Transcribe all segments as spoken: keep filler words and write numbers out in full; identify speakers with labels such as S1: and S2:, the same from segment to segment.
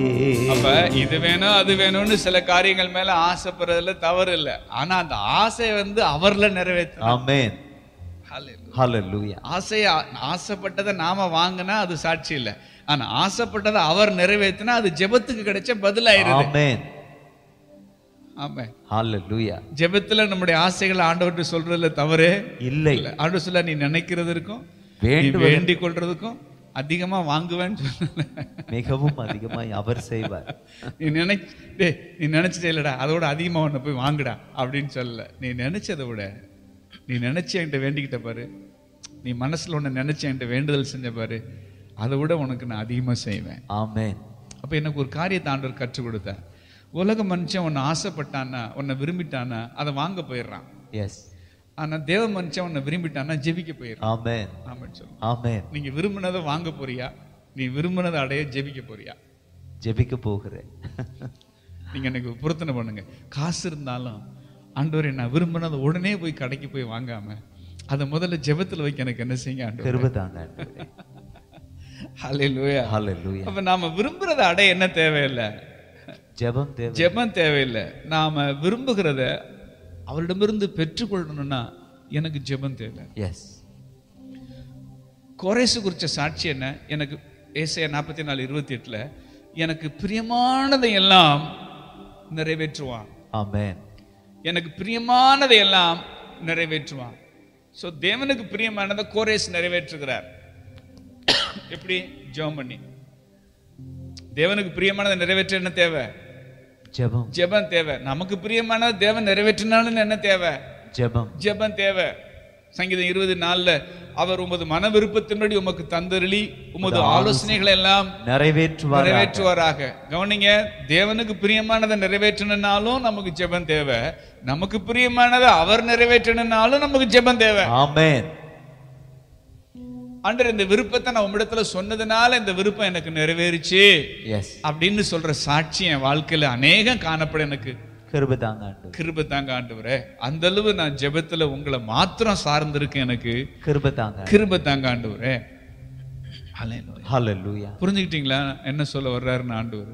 S1: அப்ப இது வேணும் அது வேணும்னு சில காரியங்கள் மேல ஆசைப்படுறதுல தவறு இல்லை. ஆனா அந்த ஆசை வந்து அவர்ல நிறைவேற்ற.
S2: ஆமென். ஹல்லேலூயா.
S1: ஆசைய ஆசைப்பட்டதை நாம வாங்கினா அது சாட்சி இல்லை. ஆனா ஆசைப்பட்டதை அவர் நிறைவேற்றினா அது ஜெபத்துக்கு கிடைச்ச பதிலாயிருது.
S2: ஆமென்.
S1: ஆமென்.
S2: ஹல்லேலூயா.
S1: ஜெபத்துல நம்முடைய ஆசைகளை ஆண்டவர்கிட்ட சொல்றதுல தவறே
S2: இல்லை.
S1: ஆண்டவர் சொல்ல, நீ நினைக்கிறதுக்கும் வேண்டிக் கொள்றதுக்கும் அதிகமா வாங்குவேன்னு சொல்ல,
S2: மிகவும் அதிகமாய் அவர் செய்வார்.
S1: நீ நினை நீ நினைச்சதே இல்லடா, அதோட அதிகமா ஒண்ணு போய் வாங்குடா அப்படின்னு சொல்லல. நீ நினைச்சதை விட நீ நினைச்ச என்கிட்ட வேண்டிக்கிட்ட பாரு, நீ மனசுல ஒண்ணு நினைச்ச என்கிட்ட வேண்டுதல் செஞ்ச பாரு, அதை விட உனக்கு நான் அதிகமா செய்வேன்.
S2: ஆமென்.
S1: அப்ப எனக்கு ஒரு காரியத்தை ஆண்டவர் கற்றுக் கொடுத்தார். உலக மனுஷன் ஒன்னு ஆசைப்பட்டானா, உன்னை விரும்பிட்டானா அதை வாங்க போயிடுறான்.
S2: எஸ்.
S1: ஆனா தேவ மனுஷன் உன்னை விரும்பிட்டானா ஜெபிக்க போயிடுறான்.
S2: ஆமென்.
S1: ஆமென் சொல்லுங்க.
S2: ஆமென்.
S1: நீங்க விரும்பினதை வாங்க போறியா, நீ விரும்பினதை அடைய ஜெபிக்க போறியா?
S2: ஜெபிக்க போகிறேன்.
S1: நீங்க எனக்கு பொருத்தனை பண்ணுங்க. காசு இருந்தாலும் ஆண்டவரே நான் விரும்பினதை உடனே போய் கடைக்கு போய் வாங்காம அதை முதல்ல ஜெபத்துல வைக்க எனக்கு என்ன செய்யுங்க ஆண்டவரே.
S2: கிருபை தாங்க.
S1: ஹல்லேலூயா.
S2: ஹல்லேலூயா.
S1: அப்ப நாம விரும்புறதை அடைய என்ன தேவையில்லை?
S2: ஜெபம் தேவை.
S1: ஜெபம் தேவையில்லை. நாம விரும்புகிறத அவரிடமிருந்து பெற்றுக்கொள்ளணும்னா எனக்கு ஜெபம் தேவை.
S2: எஸ்.
S1: கோரேசு குறிச்ச சாட்சி என்ன? எனக்கு ஏசாயா நாற்பத்தி நாலு இருபத்தி எட்டுல எனக்கு பிரியமானதை எல்லாம் நிறைவேற்றுவான்.
S2: ஆமென்.
S1: எனக்கு பிரியமானதை எல்லாம் நிறைவேற்றுவான். சோ தேவனுக்கு பிரியமானதை கோரேஸ் நிறைவேற்றுகிறார். எப்படி? ஜெபம் பண்ணி. தேவனுக்கு பிரியமானதை நிறைவேற்ற என்ன தேவை?
S2: ஜெபம்.
S1: ஜெபம் தேவை. நமக்கு பிரியமானதை தேவன் நிறைவேற்றினாலும் என்ன தேவை?
S2: ஜெபம்.
S1: ஜெபம் தேவை. சங்கீதம் இருபது நாலுல அவர் உமது மன விருப்பத்தின்படி உமக்கு தந்தருளி உமது ஆலோசனைகளை எல்லாம்
S2: நிறைவேற்றுவார்
S1: நிறைவேற்றுவாராக. கவனிங்க, தேவனுக்கு பிரியமானதை நிறைவேற்றணும்னாலும் நமக்கு ஜெபம் தேவை, நமக்கு பிரியமானதை அவர் நிறைவேற்றணும்னாலும் நமக்கு ஜெபம் தேவை.
S2: ஆமென்.
S1: ஆண்டவர் இந்த விருப்பத்தை நான் உம்மிடத்துல சொன்னதுனால இந்த விருப்பம் எனக்கு நிறைவேறிச்சு அப்படின்னு சொல்ற சாட்சி என் வாழ்க்கையில அநேகம் காணப்பட எனக்கு
S2: கிருபை தாங்க ஆண்டவரே.
S1: கிருபை தாங்க ஆண்டவரே. அந்த அளவு நான் ஜெபத்துல உங்களை மாத்திரம் சார்ந்திருக்கேன். எனக்கு கிருபை தாங்க கிருபை தாங்க ஆண்டவரே. ஹல்லேலூயா.
S2: ஹல்லேலூயா.
S1: புரிஞ்சுக்கிட்டீங்களா என்ன சொல்ல வர்றாருன்னு ஆண்டவர்?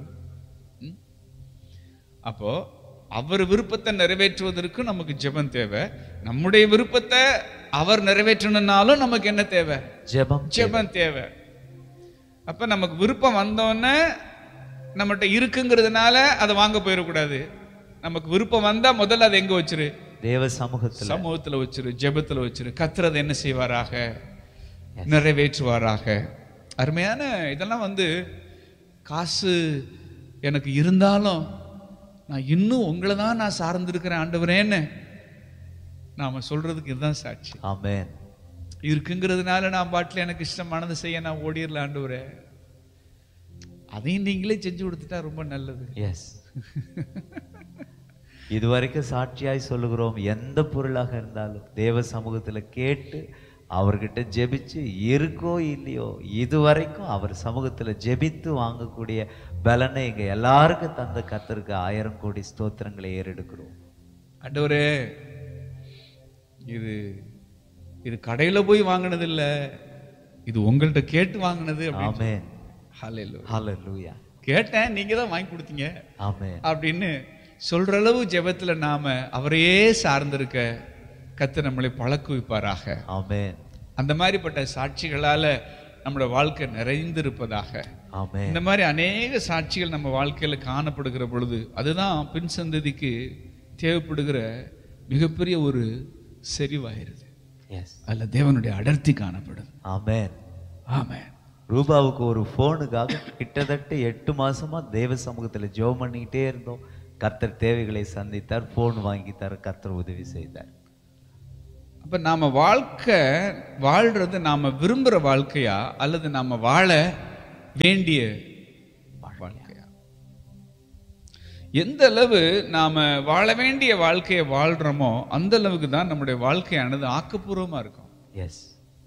S1: அப்போ அவர் விருப்பத்தை நிறைவேற்றுவதற்கு நமக்கு ஜெபம் தேவை. நம்முடைய விருப்பத்தை அவர் நிறைவேற்றணும்னாலும் நமக்கு என்ன தேவை?
S2: ஜெபம்.
S1: ஜெபம் தேவை. அப்ப நமக்கு விருப்பம் வந்தோன்னே நம்மகிட்ட இருக்குங்கிறதுனால அதை வாங்க போயிடக்கூடாது. நமக்கு விருப்பம் வந்தா முதல்ல அதை எங்க வச்சிரு? தேவ சமூகத்துல சமூகத்துல வச்சிரு, ஜெபத்துல வச்சிரு. கர்த்தர் என்ன செய்வாராக? நிறைவேற்றுவாராக. அருமையான இதெல்லாம் வந்து காசு எனக்கு இருந்தாலும் நான் இன்னும் உங்களை தான் நான் சார்ந்திருக்கிறேன் ஆண்டவரேன்னு நாம சொல்றதுக்கு இதுதான் சாட்சி.
S2: ஆமென்.
S1: இருக்குங்கிறதுனால நான் பாட்டில் எனக்கு இஷ்டமானது செய்ய நான் ஓடிடல ஆண்டவரே, அதையும் நீங்களே செஞ்சு கொடுத்துட்டா ரொம்ப நல்லது.
S2: எஸ். இதுவரைக்கும் சாட்சியாய் சொல்லுகிறோம். எந்த பொருளாக இருந்தாலும் தேவ சமூகத்துல கேட்டு அவர்கிட்ட ஜெபிச்சு இருக்கோ இல்லையோ இதுவரைக்கும் அவர் சமூகத்துல ஜெபித்து வாங்கக்கூடிய பலனை எங்க எல்லாருக்கும் தந்த கர்த்தருக்கு ஆயிரம் கோடி ஸ்தோத்திரங்களை ஏறெடுக்கிறோம்.
S1: ஆண்டவரே, இது இது கடையில போய் வாங்கினது இல்ல, இது உங்கள்கிட்ட கேட்டு வாங்கினது.
S2: ஆமென்.
S1: ஹல்லேலூயா.
S2: ஹல்லேலூயா.
S1: கேட்டேன், நீங்க தான் வாங்கி கொடுத்தீங்க.
S2: ஆமென்.
S1: அப்படின்னு சொல்ற அளவு ஜெபத்துல நாம அவரையே சார்ந்திருக்க கர்த்தர் நம்மளை பழக்குவிப்பாராக.
S2: ஆமென்.
S1: அந்த மாதிரிப்பட்ட சாட்சிகளால நம்மளோட வாழ்க்கை நிறைந்திருப்பதாக.
S2: ஆமென்.
S1: இந்த மாதிரி அநேக சாட்சிகள் நம்ம வாழ்க்கையில காணப்படுகிற பொழுது அதுதான் பின் சந்ததிக்கு தேவைப்படுகிற மிகப்பெரிய ஒரு செறிவாயிருது. அல்ல தேவனுடைய அடர்த்தி காணப்படுது.
S2: ஆமென்.
S1: ஆமென்.
S2: ரூபாவுக்கு ஒரு போனுக்காக கிட்டத்தட்ட எட்டு மாசமா தேவ சமூகத்துல ஜெபம் பண்ணிக்கிட்டே இருந்தோம். கர்த்தர் தேவைகளை சந்தித்தார், போன் வாங்கித்தார், கர்த்தர் உதவி செய்தார்.
S1: அப்ப நாம வாழ்க்கை வாழ்றது நாம விரும்புற வாழ்க்கையா அல்லது நாம வாழ வேண்டிய வாழ்க்கையா? எந்த அளவு நாம வாழ வேண்டிய வாழ்க்கையை வாழ்றோமோ அந்த அளவுக்கு தான் நம்முடைய வாழ்க்கையானது ஆக்கப்பூர்வமா இருக்கும்.
S2: எஸ்.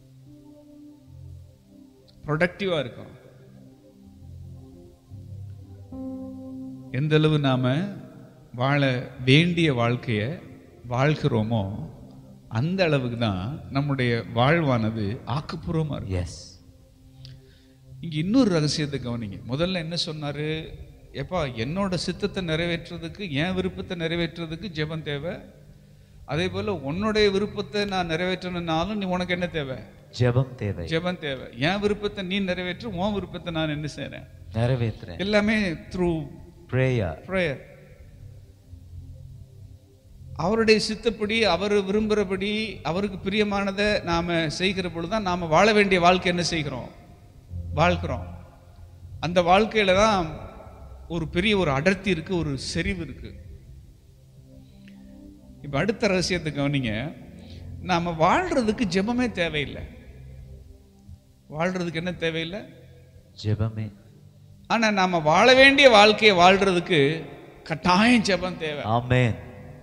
S1: ப்ரொடக்டிவா இருக்கும். எந்த அளவு நாம வாழ வேண்டிய வாழ்க்கைய வாழ்கிறோமோ அந்த அளவுக்கு தான் நம்முடைய வாழ்வானது ஆக்கப்பூர்வமா இருக்கும்.
S2: எஸ்.
S1: இங்க இன்னொரு ரகசியத்தை கவனிங்க. முதல்ல என்ன சொன்னாரு? எப்பா என்னோட சித்தத்தை நிறைவேற்றுறதுக்கு, என் விருப்பத்தை நிறைவேற்றுறதுக்கு ஜெபம் தேவை. அதே போல உன்னுடைய விருப்பத்தை நான் நிறைவேற்றணும்னாலும் நீ உனக்கு என்ன தேவை?
S2: ஜெபம் தேவை.
S1: ஜெபம் தேவை. என் விருப்பத்தை நீ நிறைவேற்று, உன் விருப்பத்தை நான் என்ன செய்றேன்?
S2: நிறைவேற்றுறேன்.
S1: எல்லாமே த்ரூ
S2: பிரேயர்.
S1: பிரேயர். அவருடைய சித்தப்படி, அவர் விரும்புகிறபடி, அவருக்கு பிரியமானதை நாம செய்கிற பொழுதுதான் நாம வாழ வேண்டிய வாழ்க்கை என்ன செய்கிறோம்? வாழ்கிறோம். அந்த வாழ்க்கையில தான் ஒரு பெரிய ஒரு அடர்த்தி இருக்கு, ஒரு செறிவு இருக்கு. இப்ப அடுத்த ரகசியத்தை கவனிங்க. நாம வாழ்றதுக்கு ஜெபமே தேவையில்லை. வாழ்றதுக்கு என்ன தேவையில்லை?
S2: ஜெபமே.
S1: ஆனா நாம வாழ வேண்டிய வாழ்க்கையை வாழ்றதுக்கு கட்டாயம் ஜெபம் தேவை.
S2: ஆமென்.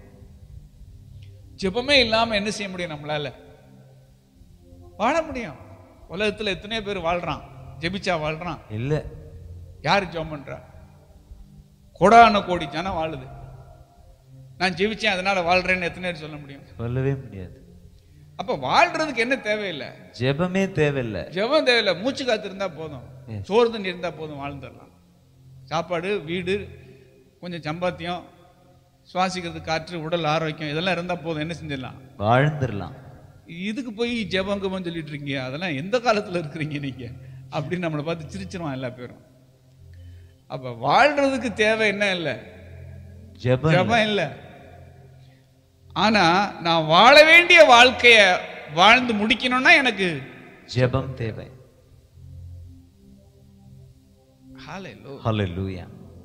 S1: ஜெபமே இல்லாம என்ன செய்ய முடியும்? நம்மளால வாழ முடியும்? உலகத்துல எத்தனை பேர் வாழ்றான்? ஜெபிச்சா வாழ்றான்?
S2: இல்ல.
S1: யாரு ஜெபம் பண்றா? கோடான கோடி ஜனம் வாழுது. நான் ஜெபிச்சேன் அதனால வாழ்றேன்னு எத்தனை பேர் சொல்ல முடியும்?
S2: சொல்லவே முடியாது.
S1: அப்ப வாழ்றதுக்கு என்ன தேவையில்லை?
S2: ஜெபமே தேவையில்லை.
S1: ஜெபம் தேவையில்லை. மூச்சு காத்து இருந்தா போதும், சோறு தண்ணி இருந்தா போதும், வாழ்ந்துடலாம். சாப்பாடு, வீடு, கொஞ்சம் சம்பாத்தியம், சுவாசிக்கிறது காற்று, உடல் ஆரோக்கியம், இதெல்லாம் இருந்தா போதும், என்ன செஞ்சிடலாம்?
S2: வாழ்ந்துடலாம்.
S1: இதுக்கு போய் ஜெபம் கபம் சொல்லிட்டு இருக்கீங்க, அதெல்லாம் எந்த காலத்துல இருக்கிறீங்க நீங்க அப்படின்னு நம்மளை பார்த்து சிரிச்சிருவான் எல்லா பேரும். அப்ப வாழ்றதுக்கு தேவை என்ன இல்லை? ஜெபம் இல்ல. ஆனா நான் வாழ வேண்டிய வாழ்க்கைய வாழ்ந்து முடிக்கணும்னா எனக்கு
S2: ஜெபம் தேவை. ஹல்லேலூயா.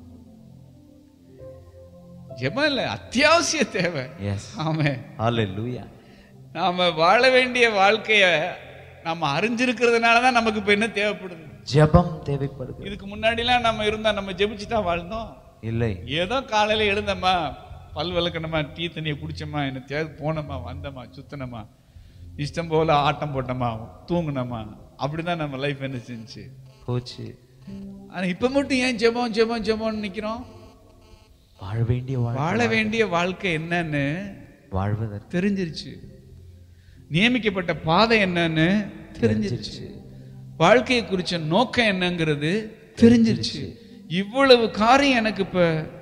S1: ஜெபம் இல்ல, அத்தியாவசிய தேவை.
S2: எஸ்.
S1: ஆமென்.
S2: ஹல்லேலூயா.
S1: நாம வாழ வேண்டிய வாழ்க்கைய நாம அறிஞ்சிருக்கிறதுனால தான் நமக்கு இப்ப என்ன தேவைப்படுது?
S2: ஜெபம் தேவைப்படுது.
S1: இதுக்கு முன்னாடிலாம் நம்ம இருந்தா நம்ம ஜெபிச்சுட்டா வாழ்ந்தோம்
S2: இல்லை.
S1: ஏதோ காலையில எழுந்தம்மா, பல் விளக்கணுமா, டீ தண்ணியை குடிச்சோமா, என்ன போனோமா, வந்தோமா, சுத்தனமா, இஷ்டம் போல ஆட்டம் போட்டோமா, தூங்கினோமா, அப்படிதான் நம்ம லைஃப் என்ன செஞ்சு
S2: போச்சு.
S1: ஆனா இப்ப மட்டும் ஏன் ஜெபம் ஜெபம் ஜெபம்னு நிக்கிறோம்?
S2: வாழ வேண்டிய
S1: வாழ வேண்டிய வாழ்க்கை என்னன்னு
S2: வாழ்வதற்கு
S1: தெரிஞ்சிருச்சு. நியமிக்கப்பட்ட பாதை என்னன்னு தெரிஞ்சிருச்சு. வாழ்க்கையை குறிச்ச நோக்கம் என்னங்கிறது தெரிஞ்சிருச்சு. இவ்வளவு காரியம் எனக்கு இப்ப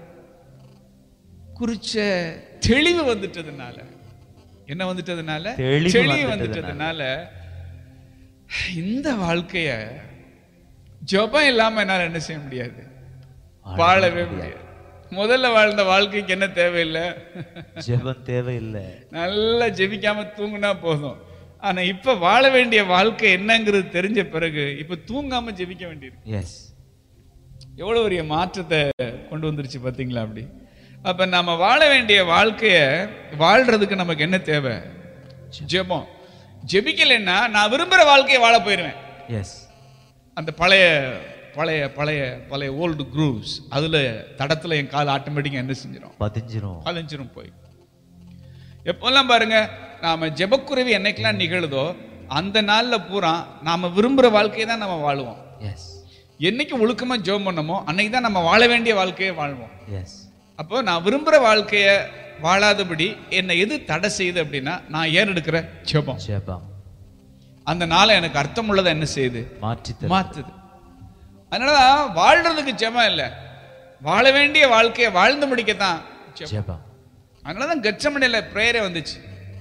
S1: குறிச்ச தெளிவு வந்துட்டதுனால, என்ன வந்துட்டதுனால? தெளிவு வந்துட்டதுனால இந்த வாழ்க்கைய ஜெபம் இல்லாம என்னால என்ன செய்ய முடியாது? வாழவே முடியாது. முதல்ல வாழ்ந்த வாழ்க்கைக்கு என்ன தேவையில்லை?
S2: ஜெபம் தேவையில்லை.
S1: நல்லா ஜெபிக்காம தூங்குனா போதும். ஆனா இப்ப வாழ வேண்டிய வாழ்க்கை என்னங்கிறது தெரிஞ்ச பிறகு இப்ப தூங்காம ஜெபிக்க வேண்டியிருக்கு.
S2: எஸ்.
S1: எவ்வளவு பெரிய மாற்றத்தை கொண்டு வந்துருச்சு பாத்தீங்களா? அப்படி அப்ப நாம வாழ வேண்டிய வாழ்க்கைய வாழ்றதுக்கு நமக்கு என்ன தேவை? ஜெபம். ஜெபிக்கலைன்னா நான் விரும்புற வாழ்க்கையை வாழ போயிருவேன்.
S2: எஸ். அந்த
S1: பழைய பழைய பழைய பழைய ஓல்டு குரூவ்ஸ், அதுல தடத்துல என் கால் ஆட்டோமேட்டிக்கா என்ன செஞ்சிடும்? பதிஞ்சிரும். பதிஞ்சிரும் போய். எப்பெல்லாம் பாருங்க, நாம ஜெபக்குறைவு என்னைக்கெல்லாம் நிகழுதோ அந்த நாள்ல பூரா நாம விரும்புற வாழ்க்கையை தான் நம்ம வாழுவோம்.
S2: எஸ்.
S1: என்னைக்கு ஒழுக்கமா ஜெபம் பண்ணமோ அன்னைக்கு தான் நம்ம வாழ வேண்டிய வாழ்க்கையை வாழ்வோம்.
S2: எஸ்.
S1: அப்போ நான் விரும்புற வாழ்க்கைய வாழாதபடி என்னை எது தடை செய்யுது அப்படின்னா நான் ஏன் எடுக்கிற ஜெபம்.
S2: ஜெபம்
S1: அந்த நாளை எனக்கு அர்த்தம் உள்ளதை என்ன செய்யுது?
S2: மாற்றி
S1: மாத்துது. அதனாலதான் வாழ்றதுக்கு ஜெபம் இல்லை, வாழ வேண்டிய வாழ்க்கையை வாழ்ந்து முடிக்கத்தான் ஜெபம். அதனாலதான் கெத்செமனேல பிரேயரே வந்துச்சு.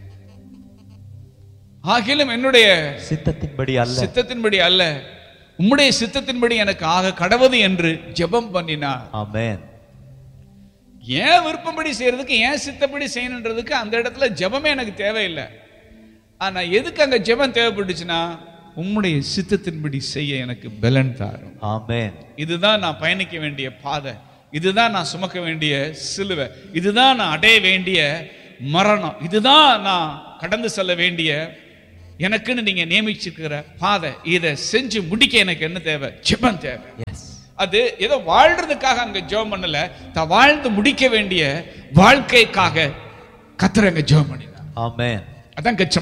S1: ஆகிலும் என்னுடைய
S2: சித்தத்தின்படி அல்ல,
S1: சித்தத்தின்படி அல்ல உம்முடைய சித்தத்தின்படி எனக்கு ஆக கடவுது என்று ஜெபம் பண்ணினார்.
S2: ஆமென்.
S1: ஏன் விருப்பப்படி செய்யறதுக்கு, ஏன் சித்தப்படி செய்யணுன்றதுக்கு அந்த இடத்துல ஜெபமே எனக்கு தேவையில்லை. ஆனா எதுக்கு அங்க ஜெபம் தேவைப்பட்டுச்சுன்னா உம்முடைய சித்தத்தின்படி செய்ய எனக்கு பலன் தாரும்.
S2: ஆமென்.
S1: இதுதான் நான் பயணிக்க வேண்டிய பாதை, இதுதான் நான் சுமக்க வேண்டிய சிலுவை, இதுதான் நான் அடைய வேண்டிய மரணம், இதுதான் நான் கடந்து செல்ல வேண்டிய எனக்குன்னு நீங்க நியமிச்சிருக்கிற பாதை. இதை செஞ்சு முடிக்க எனக்கு என்ன தேவை? ஜெபம் தேவை. அது ஏதோ வாழ்றதுக்காக அங்க ஜெபம் பண்ணல, தான் வாழ்ந்து முடிக்க வேண்டிய வாழ்க்கைக்காக கர்த்தர் அங்க ஜெபம் பண்ணினார்.
S2: ஆமென்.
S1: அதான் கெத்செமனே.